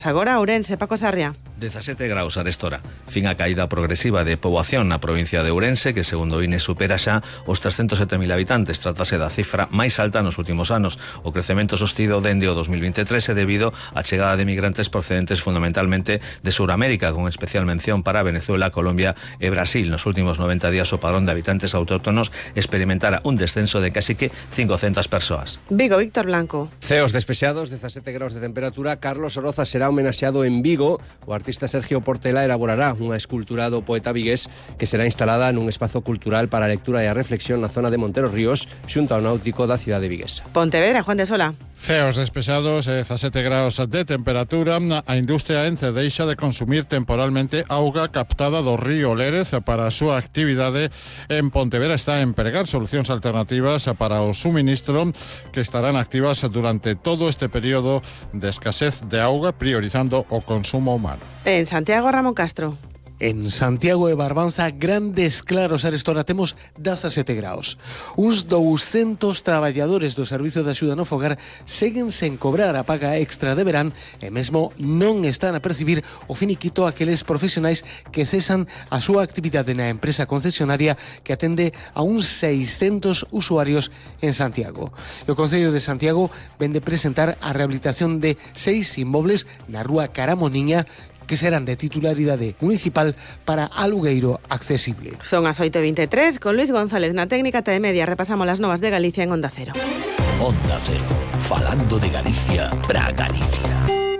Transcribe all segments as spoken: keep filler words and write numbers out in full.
Agora Ourense, Paco Sarria. dezasete graus arestora. Fin a caída progresiva de poboación na provincia de Ourense, que segundo o I N E supera xa os trescentos sete mil habitantes. Trátase da cifra máis alta nos últimos anos. O crecemento sostido dende o dos mil veintitrés é debido á chegada de migrantes procedentes fundamentalmente de Suramérica, con especial mención para Venezuela, Colombia e Brasil. Nos últimos noventa días o padrón de habitantes autóctonos experimentara un descenso de casi que cincocentas persoas. Vigo, Víctor Blanco. Ceos despexados, dezasete graus de temperatura. Carlos Oroza será homenaxeado en Vigo. O artista Sergio Portela elaborará unha escultura do poeta vigués que será instalada nun espazo cultural para a lectura e a reflexión na zona de Montero Ríos, xunto ao náutico da cidade viguesa. Pontevedra, Juan de Sola. Ceos despexados e dezasete graus de temperatura. A industria Ence deixa de consumir temporalmente auga captada do río Lérez para a súa actividade en Pontevedra. Está en empregar solucións alternativas para o suministro que estarán activas durante todo este período de escasez de auga, priorizando o consumo humano. En Santiago, Ramón Castro. En Santiago de Barbanza, grandes claros arestora temos dezasete graus. Uns douscentos traballadores do Servizo de Axuda no Fogar seguen sen cobrar a paga extra de verán e mesmo non están a percibir o finiquito aqueles profesionais que cesan a súa actividade na empresa concesionaria que atende a uns seiscentos usuarios en Santiago. O Concello de Santiago vende presentar a rehabilitación de seis inmobles na rúa Caramoniña que serán de titularidade municipal para alugueiro accesible. Son as oito e veintitrés, con Luis González na técnica T media. Repasamos las novas de Galicia en Onda Cero. Onda Cero, falando de Galicia para Galicia.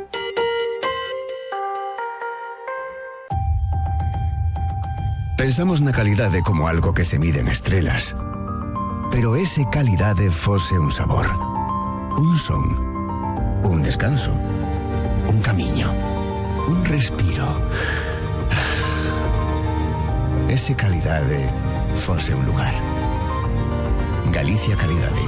Pensamos na calidade como algo que se mide en estrelas. Pero ese calidade fose un sabor, un son, un descanso, un camiño, un respiro. Ese calidade fose un lugar. Galicia Calidade.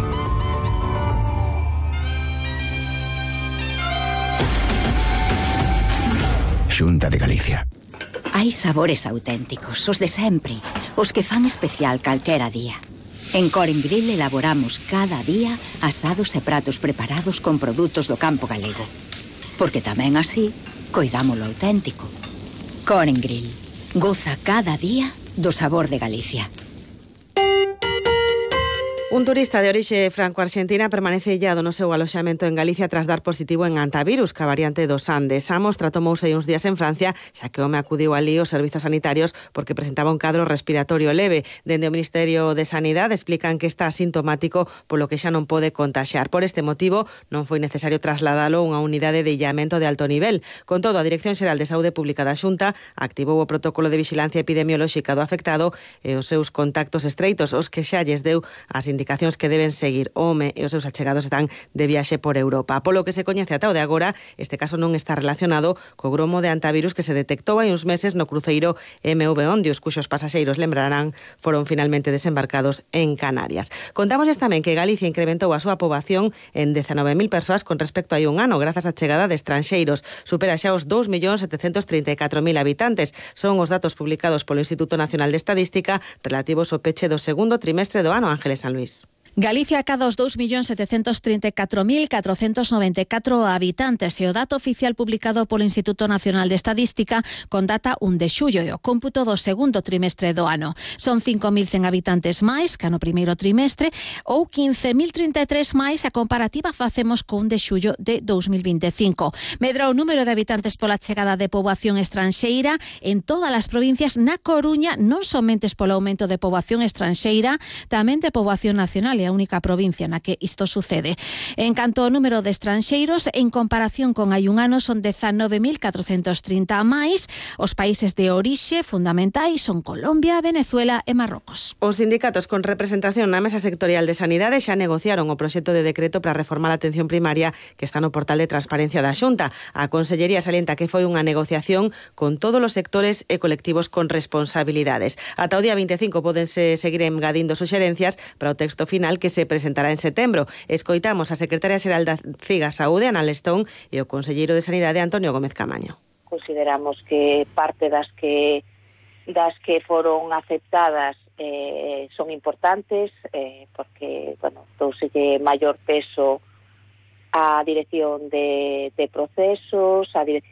Xunta de Galicia. Hai sabores auténticos, os de sempre, os que fan especial calquera día. En Coren Grill elaboramos cada día asados e pratos preparados con produtos do campo galego. Porque tamén así coidamos lo auténtico. Coren Grill. Goza cada día do sabor de Galicia. Un turista de orixe franco-arxentina permanece illado no seu aloxamento en Galicia tras dar positivo en antivirus, ca variante dos Andes. A mostra tomouse aí uns días en Francia, xa que o home acudiu ali aos servizos sanitarios porque presentaba un cadro respiratorio leve. Dende o Ministerio de Sanidade explican que está asintomático, polo que xa non pode contaxiar. Por este motivo, non foi necesario trasladalo a unha unidade de illamento de alto nivel. Con todo, a Dirección Xeral de Saúde Pública da Xunta activou o protocolo de vigilancia epidemiolóxica do afectado e os seus contactos estreitos, os que xa lles deu as indicacións indicacións que deben seguir. O home e os seus achegados están de viaxe por Europa. Polo que se coñece ata o de agora, este caso non está relacionado co gromo de antivirus que se detectou hai uns meses no cruceiro M V onde os cuxos pasaxeiros, lembrarán, foron finalmente desembarcados en Canarias. Contámosles tamén que Galicia incrementou a súa poboación en dezanove mil persoas con respecto a hai un ano, grazas á chegada de estranxeiros. Supera xa os dous millóns setecentos trinta e catro mil habitantes. Son os datos publicados polo Instituto Nacional de Estadística relativos ao peche do segundo trimestre do ano. Ángeles San Luis. Galicia acada os dous millóns setecentos trinta e catro mil catrocentos noventa e catro habitantes e o dato oficial publicado polo Instituto Nacional de Estadística con data un de xullo e o cómputo do segundo trimestre do ano. Son cinco mil cen habitantes máis que no primeiro trimestre ou quince mil trinta e tres máis. A comparativa facemos co un de xullo de dous mil vinte e cinco. Medra o número de habitantes pola chegada de poboación estranxeira en todas as provincias. Na Coruña non somente polo aumento de poboación estranxeira, tamén de poboación nacional, a única provincia na que isto sucede. En canto ao número de estranxeiros, en comparación con hai un ano, son dezanove mil catrocentos trinta máis. Os países de orixe fundamentais son Colombia, Venezuela e Marrocos. Os sindicatos con representación na Mesa Sectorial de Sanidade xa negociaron o proxecto de decreto para reformar a atención primaria que está no portal de transparencia da Xunta. A Consellería salienta que foi unha negociación con todos os sectores e colectivos con responsabilidades. Ata o día vinte e cinco pódense seguir engadindo suxerencias para o texto final que se presentará en setembro. Escoitamos a secretaria xeral da C I G A Saúde, Ana Lestón, e o conselleiro de Sanidade, Antonio Gómez Camaño. Consideramos que parte das que das que foron aceptadas eh, son importantes eh, porque, bueno, touse que maior peso a dirección de, de procesos, a dirección